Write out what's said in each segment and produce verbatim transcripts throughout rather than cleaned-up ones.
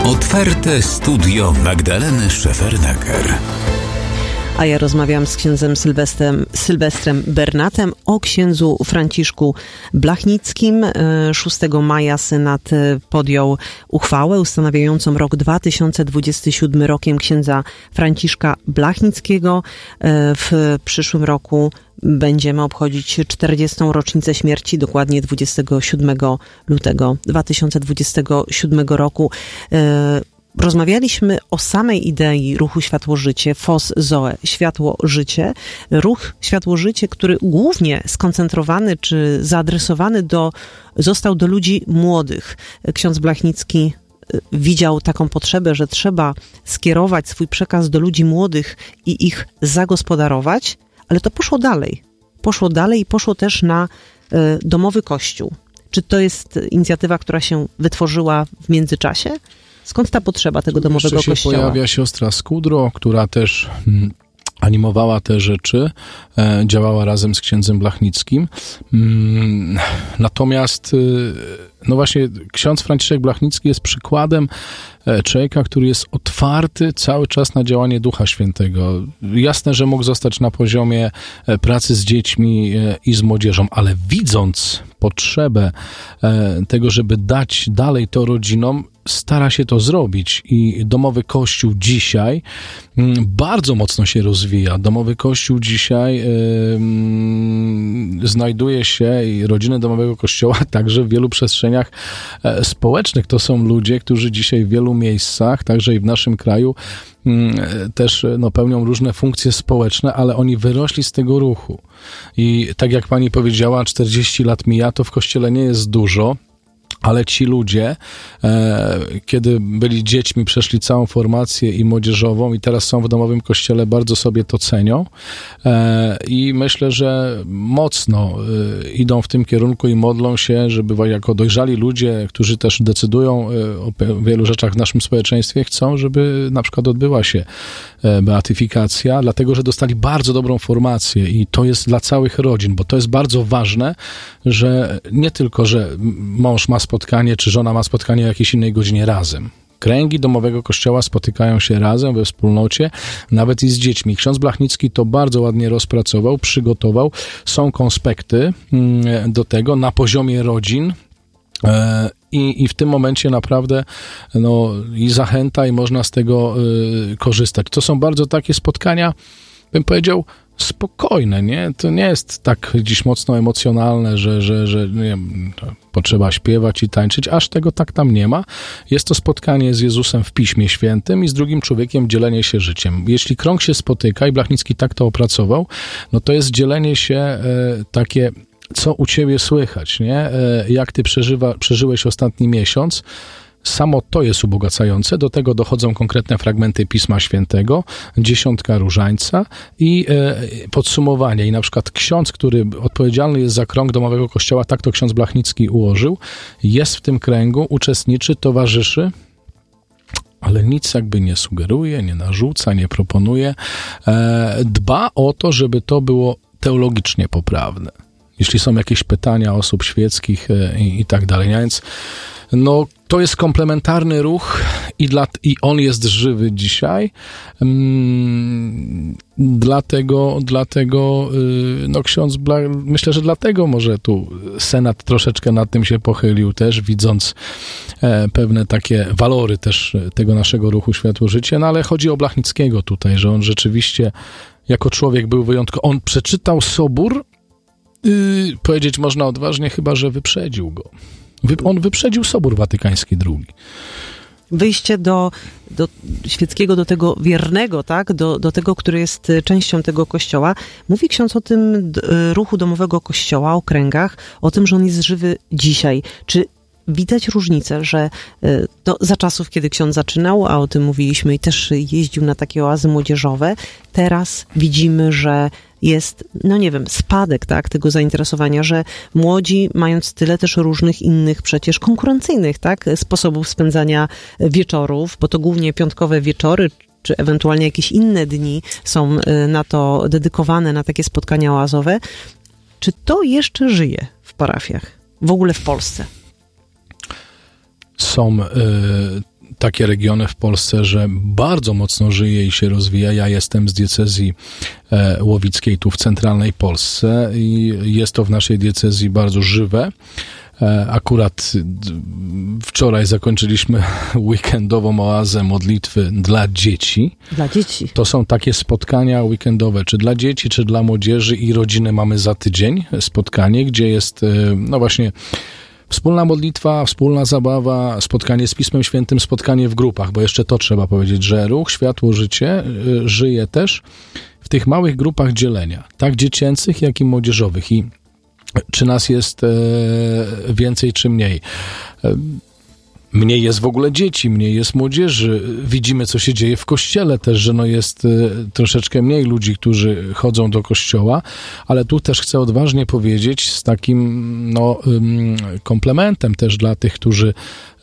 Otwarte studio Magdaleny Szefernaker. A ja rozmawiam z księdzem Sylwestrem, Sylwestrem Bernatem o księdzu Franciszku Blachnickim. szóstego maja Senat podjął uchwałę ustanawiającą rok dwa tysiące dwudziesty siódmy rokiem księdza Franciszka Blachnickiego. W przyszłym roku będziemy obchodzić czterdziestą rocznicę śmierci, dokładnie dwudziestego siódmego lutego dwa tysiące dwudziestego siódmego roku. Rozmawialiśmy o samej idei ruchu Światło-Życie, F O S Zoe, Światło-Życie. Ruch Światło-Życie, który głównie skoncentrowany czy zaadresowany do, został do ludzi młodych. Ksiądz Blachnicki widział taką potrzebę, że trzeba skierować swój przekaz do ludzi młodych i ich zagospodarować, ale to poszło dalej. Poszło dalej i poszło też na y, domowy kościół. Czy to jest inicjatywa, która się wytworzyła w międzyczasie? Skąd ta potrzeba tego domowego Jeszcze się kościoła? Pojawia siostra Skudro, która też mm, animowała te rzeczy, e, działała razem z księdzem Blachnickim. Mm, natomiast, y, no właśnie, ksiądz Franciszek Blachnicki jest przykładem człowieka, który jest otwarty cały czas na działanie Ducha Świętego. Jasne, że mógł zostać na poziomie pracy z dziećmi i z młodzieżą, ale widząc potrzebę tego, żeby dać dalej to rodzinom, stara się to zrobić i domowy kościół dzisiaj bardzo mocno się rozwija. Domowy kościół dzisiaj yy, znajduje się i rodziny domowego kościoła także w wielu przestrzeniach społecznych. To są ludzie, którzy dzisiaj w wielu miejscach, także i w naszym kraju, też no, pełnią różne funkcje społeczne, ale oni wyrośli z tego ruchu. I tak jak pani powiedziała, czterdzieści lat mija, to w kościele nie jest dużo, ale ci ludzie, e, kiedy byli dziećmi, przeszli całą formację i młodzieżową i teraz są w domowym kościele, bardzo sobie to cenią e, i myślę, że mocno e, idą w tym kierunku i modlą się, żeby jako dojrzali ludzie, którzy też decydują e, o wielu rzeczach w naszym społeczeństwie, chcą, żeby na przykład odbyła się e, beatyfikacja, dlatego, że dostali bardzo dobrą formację i to jest dla całych rodzin, bo to jest bardzo ważne, że nie tylko, że mąż ma spotkanie, czy żona ma spotkanie o jakiejś innej godzinie razem. Kręgi domowego kościoła spotykają się razem we wspólnocie, nawet i z dziećmi. Ksiądz Blachnicki to bardzo ładnie rozpracował, przygotował. Są konspekty do tego na poziomie rodzin. I, I w tym momencie naprawdę no, i zachęta, i można z tego y, korzystać. To są bardzo takie spotkania, bym powiedział, spokojne, nie? To nie jest tak dziś mocno emocjonalne, że, że, że nie wiem, potrzeba śpiewać i tańczyć, aż tego tak tam nie ma. Jest to spotkanie z Jezusem w Piśmie Świętym i z drugim człowiekiem dzielenie się życiem. Jeśli krąg się spotyka, i Blachnicki tak to opracował, no to jest dzielenie się e, takie, co u ciebie słychać, nie? E, jak ty przeżywa, przeżyłeś ostatni miesiąc. Samo to jest ubogacające, do tego dochodzą konkretne fragmenty Pisma Świętego, dziesiątka różańca i e, podsumowanie. I na przykład ksiądz, który odpowiedzialny jest za krąg domowego kościoła, tak to ksiądz Blachnicki ułożył, jest w tym kręgu, uczestniczy, towarzyszy, ale nic jakby nie sugeruje, nie narzuca, nie proponuje. E, dba o to, żeby to było teologicznie poprawne. Jeśli są jakieś pytania osób świeckich e, i, i tak dalej. Więc no, to jest komplementarny ruch i, dla, i on jest żywy dzisiaj. Mm, dlatego, dlatego yy, no ksiądz Bla, myślę, że dlatego może tu Senat troszeczkę nad tym się pochylił też, widząc e, pewne takie walory też tego naszego ruchu Światło-Życie, no ale chodzi o Blachnickiego tutaj, że on rzeczywiście jako człowiek był wyjątkowy. On przeczytał Sobór, yy, powiedzieć można odważnie, chyba że wyprzedził go. On wyprzedził Sobór Watykański drugi. Wyjście do, do świeckiego, do tego wiernego, tak? Do, do tego, który jest częścią tego kościoła. Mówi ksiądz o tym ruchu domowego kościoła, o kręgach, o tym, że on jest żywy dzisiaj. Czy widać różnicę, że no, za czasów, kiedy ksiądz zaczynał, a o tym mówiliśmy i też jeździł na takie oazy młodzieżowe, teraz widzimy, że jest, no nie wiem, spadek, tak, tego zainteresowania, że młodzi, mając tyle też różnych innych przecież konkurencyjnych, tak, sposobów spędzania wieczorów, bo to głównie piątkowe wieczory, czy ewentualnie jakieś inne dni są na to dedykowane, na takie spotkania oazowe. Czy to jeszcze żyje w parafiach? W ogóle w Polsce? Są y, takie regiony w Polsce, że bardzo mocno żyje i się rozwija. Ja jestem z diecezji e, łowickiej tu w centralnej Polsce i jest to w naszej diecezji bardzo żywe. E, akurat d, wczoraj zakończyliśmy weekendową oazę modlitwy dla dzieci. Dla dzieci. To są takie spotkania weekendowe, czy dla dzieci, czy dla młodzieży i rodziny. Mamy za tydzień spotkanie, gdzie jest, e, no właśnie, wspólna modlitwa, wspólna zabawa, spotkanie z Pismem Świętym, spotkanie w grupach, bo jeszcze to trzeba powiedzieć, że Ruch Światło Życie y, żyje też w tych małych grupach dzielenia, tak dziecięcych, jak i młodzieżowych. I czy nas jest e, więcej, czy mniej? E, Mniej jest w ogóle dzieci, mniej jest młodzieży. Widzimy, co się dzieje w kościele też, że no jest y, troszeczkę mniej ludzi, którzy chodzą do kościoła, ale tu też chcę odważnie powiedzieć z takim no, ym, komplementem też dla tych, którzy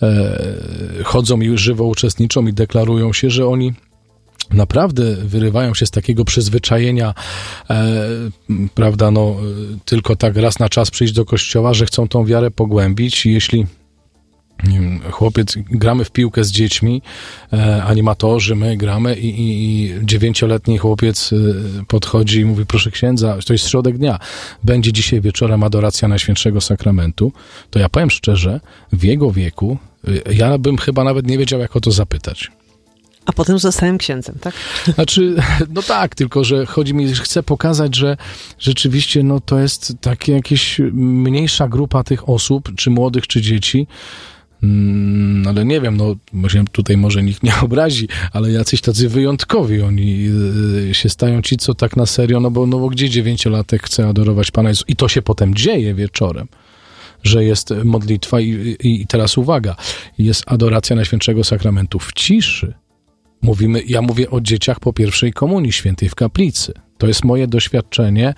y, chodzą i żywo uczestniczą i deklarują się, że oni naprawdę wyrywają się z takiego przyzwyczajenia, e, prawda, no tylko tak raz na czas przyjść do kościoła, że chcą tą wiarę pogłębić i jeśli chłopiec, gramy w piłkę z dziećmi, e, animatorzy, my gramy i, i, i dziewięcioletni chłopiec e, podchodzi i mówi, proszę księdza, to jest środek dnia, będzie dzisiaj wieczorem adoracja Najświętszego Sakramentu, to ja powiem szczerze, w jego wieku e, ja bym chyba nawet nie wiedział, jak o to zapytać. A potem zostałem księdzem, tak? Znaczy, no tak, tylko że chodzi mi, że chcę pokazać, że rzeczywiście no to jest takie jakieś mniejsza grupa tych osób, czy młodych, czy dzieci, Hmm, ale nie wiem, no tutaj może nikt nie obrazi, ale jacyś tacy wyjątkowi oni y, się stają ci, co tak na serio, no bo, no bo gdzie dziewięciolatek chce adorować Pana Jezusa i to się potem dzieje wieczorem, że jest modlitwa i, i, i teraz uwaga, jest adoracja Najświętszego Sakramentu w ciszy. Mówimy, ja mówię o dzieciach po pierwszej komunii świętej w kaplicy. To jest moje doświadczenie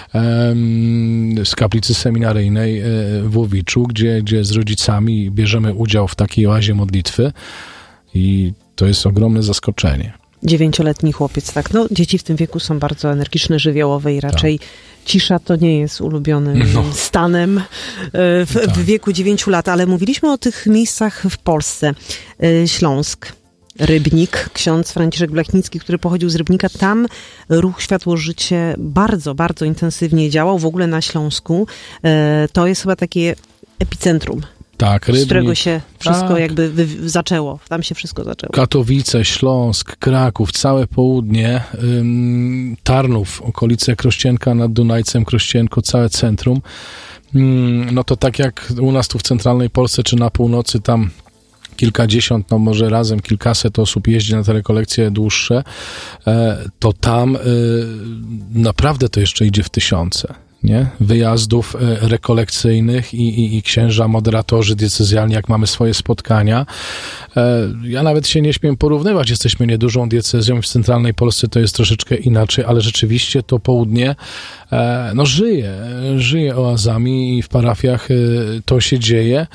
um, z kaplicy seminaryjnej e, w Łowiczu, gdzie, gdzie z rodzicami bierzemy udział w takiej oazie modlitwy i to jest ogromne zaskoczenie. Dziewięcioletni chłopiec, tak. No, dzieci w tym wieku są bardzo energiczne, żywiołowe i raczej tak. Cisza to nie jest ulubionym no. stanem w, tak. w wieku dziewięciu lat, ale mówiliśmy o tych miejscach w Polsce. Śląsk. Rybnik, ksiądz Franciszek Blachnicki, który pochodził z Rybnika, tam Ruch Światło Życie bardzo, bardzo intensywnie działał, w ogóle na Śląsku. To jest chyba takie epicentrum, tak, Rybnik, z którego się wszystko tak. jakby wy- zaczęło. Tam się wszystko zaczęło. Katowice, Śląsk, Kraków, całe południe, ym, Tarnów, okolice Krościenka nad Dunajcem, Krościenko, całe centrum. Ym, no to tak jak u nas tu w centralnej Polsce, czy na północy, tam kilkadziesiąt, no może razem kilkaset osób jeździ na te rekolekcje dłuższe, to tam naprawdę to jeszcze idzie w tysiące, nie? Wyjazdów rekolekcyjnych i, i, i księża, moderatorzy diecezjalni, jak mamy swoje spotkania. Ja nawet się nie śmiem porównywać, jesteśmy niedużą diecezją, w centralnej Polsce to jest troszeczkę inaczej, ale rzeczywiście to południe no żyje, żyje oazami i w parafiach to się dzieje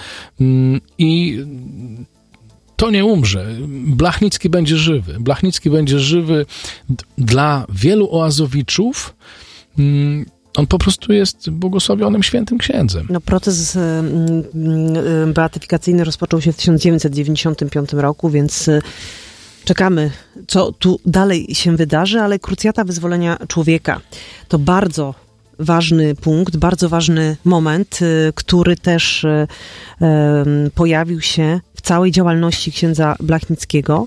i to nie umrze. Blachnicki będzie żywy. Blachnicki będzie żywy dla wielu oazowiczów. On po prostu jest błogosławionym świętym księdzem. No, proces y, y, beatyfikacyjny rozpoczął się w tysiąc dziewięćset dziewięćdziesiątym piątym roku, więc y, czekamy, co tu dalej się wydarzy, ale krucjata wyzwolenia człowieka to bardzo ważny punkt, bardzo ważny moment, y, który też y, y, pojawił się w całej działalności księdza Blachnickiego.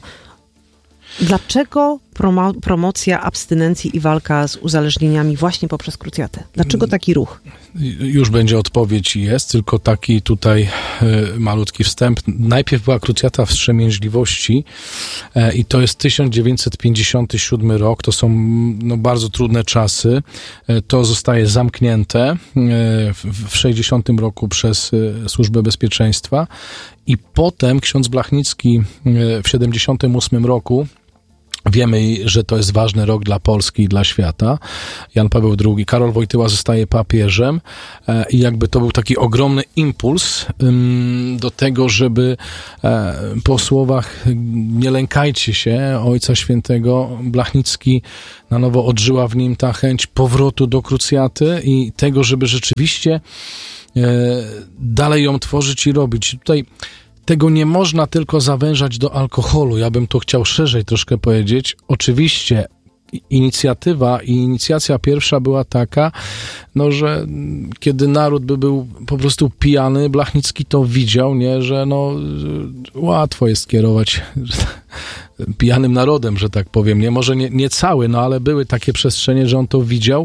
Dlaczego promo- promocja abstynencji i walka z uzależnieniami właśnie poprzez krucjatę? Dlaczego taki ruch? Już będzie odpowiedź i jest, tylko taki tutaj y, malutki wstęp. Najpierw była krucjata wstrzemięźliwości y, i to jest tysiąc dziewięćset pięćdziesiąty siódmy rok. To są no, bardzo trudne czasy. Y, to zostaje zamknięte y, w, w sześćdziesiątym roku przez y, Służbę Bezpieczeństwa i potem ksiądz Blachnicki y, w siedemdziesiątym ósmym roku, wiemy, że to jest ważny rok dla Polski i dla świata. Jan Paweł drugi, Karol Wojtyła zostaje papieżem i jakby to był taki ogromny impuls do tego, żeby po słowach nie lękajcie się Ojca Świętego, Blachnicki na nowo odżyła w nim ta chęć powrotu do krucjaty i tego, żeby rzeczywiście dalej ją tworzyć i robić. Tutaj tego nie można tylko zawężać do alkoholu. Ja bym to chciał szerzej troszkę powiedzieć. Oczywiście inicjatywa i inicjacja pierwsza była taka, no, że kiedy naród by był po prostu pijany, Blachnicki to widział, nie, że no łatwo jest kierować pijanym narodem, że tak powiem, nie, może nie, nie cały, no ale były takie przestrzenie, że on to widział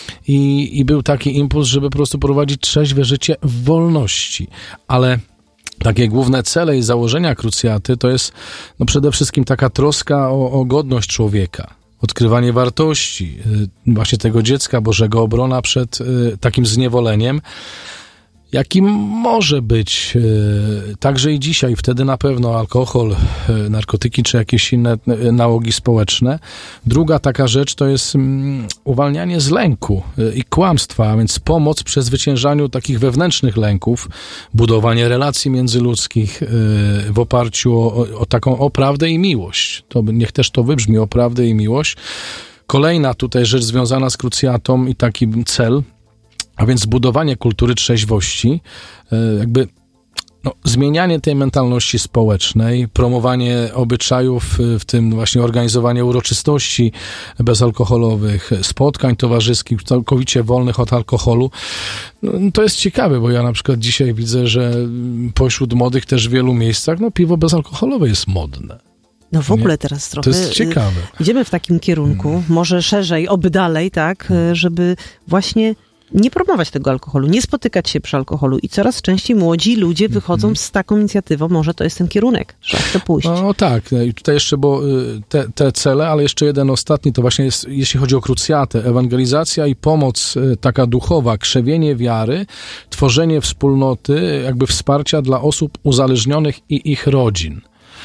i, i był taki impuls, żeby po prostu prowadzić trzeźwe życie w wolności, ale takie główne cele i założenia krucjaty to jest no przede wszystkim taka troska o, o godność człowieka, odkrywanie wartości właśnie tego dziecka Bożego, obrona przed takim zniewoleniem, jakim może być także i dzisiaj. Wtedy na pewno alkohol, narkotyki czy jakieś inne nałogi społeczne. Druga taka rzecz to jest uwalnianie z lęku i kłamstwa, a więc pomoc w przezwyciężaniu takich wewnętrznych lęków, budowanie relacji międzyludzkich w oparciu o, o taką o prawdę i miłość. To niech też to wybrzmi, o prawdę i miłość. Kolejna tutaj rzecz związana z krucjatą i taki cel, a więc budowanie kultury trzeźwości, jakby no, zmienianie tej mentalności społecznej, promowanie obyczajów, w tym właśnie organizowanie uroczystości bezalkoholowych, spotkań towarzyskich, całkowicie wolnych od alkoholu. No, to jest ciekawe, bo ja na przykład dzisiaj widzę, że pośród młodych też w wielu miejscach no, piwo bezalkoholowe jest modne. No w ogóle teraz trochę to jest ciekawe. Idziemy w takim kierunku, hmm. może szerzej, oby dalej, tak, żeby właśnie nie promować tego alkoholu, nie spotykać się przy alkoholu i coraz częściej młodzi ludzie wychodzą mm. z taką inicjatywą, może to jest ten kierunek, trzeba w to pójść. No tak, i tutaj jeszcze, bo te, te cele, ale jeszcze jeden ostatni, to właśnie jest, jeśli chodzi o krucjatę, ewangelizacja i pomoc taka duchowa, krzewienie wiary, tworzenie wspólnoty, jakby wsparcia dla osób uzależnionych i ich rodzin.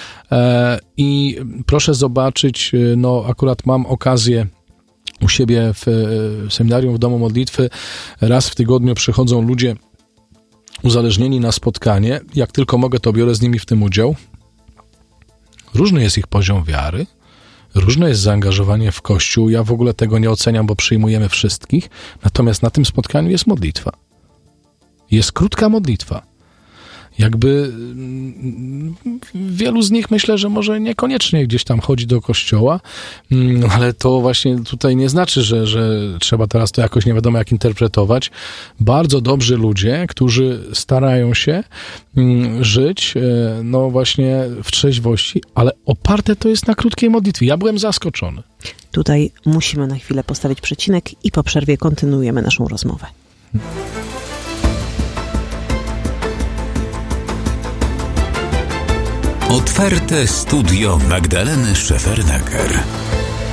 I proszę zobaczyć, no akurat mam okazję u siebie w seminarium, w domu modlitwy, raz w tygodniu przychodzą ludzie uzależnieni na spotkanie. Jak tylko mogę, to biorę z nimi w tym udział. Różny jest ich poziom wiary, różne jest zaangażowanie w Kościół. Ja w ogóle tego nie oceniam, bo przyjmujemy wszystkich. Natomiast na tym spotkaniu jest modlitwa. Jest krótka modlitwa. Jakby wielu z nich myślę, że może niekoniecznie gdzieś tam chodzi do kościoła, ale to właśnie tutaj nie znaczy, że, że trzeba teraz to jakoś nie wiadomo jak interpretować. Bardzo dobrzy ludzie, którzy starają się żyć no właśnie w trzeźwości, ale oparte to jest na krótkiej modlitwie. Ja byłem zaskoczony. Tutaj musimy na chwilę postawić przecinek i po przerwie kontynuujemy naszą rozmowę. Otwarte studio Magdaleny Szefernaker.